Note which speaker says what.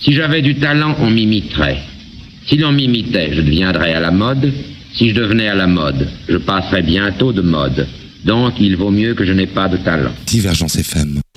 Speaker 1: Si j'avais du talent, on m'imiterait. Si l'on m'imitait, je deviendrais à la mode. Si je devenais à la mode, je passerais bientôt de mode. Donc, il vaut mieux que je n'ai pas de talent.
Speaker 2: Divergence FM.